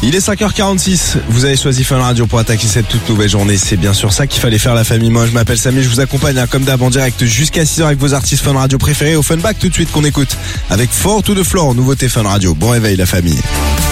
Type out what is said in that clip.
Il est 5h46, vous avez choisi Fun Radio pour attaquer cette toute nouvelle journée. C'est bien sûr ça qu'il fallait faire, la famille. Moi je m'appelle Samy, je vous accompagne comme d'hab en direct jusqu'à 6h avec vos artistes Fun Radio préférés. Au Fun Back tout de suite qu'on écoute avec Fort to the Floor, nouveauté Fun Radio. Bon réveil la famille.